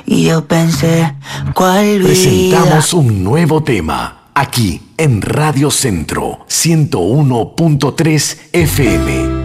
Y yo pensé, ¿cuál vida? Presentamos un nuevo tema aquí en Radio Centro 101.3 FM.